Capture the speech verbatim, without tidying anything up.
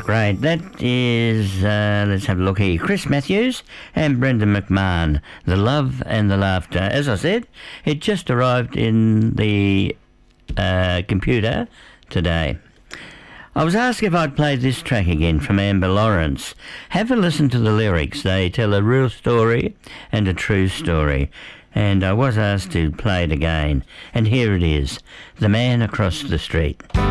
Great. That is, uh, let's have a look here. Chris Matthews and Brendan McMahon, The Love and the Laughter. As I said, it just arrived in the uh, computer today. I was asked if I'd play this track again from Amber Lawrence. Have a listen to the lyrics. They tell a real story and a true story. And I was asked to play it again. And here it is, The Man Across the Street.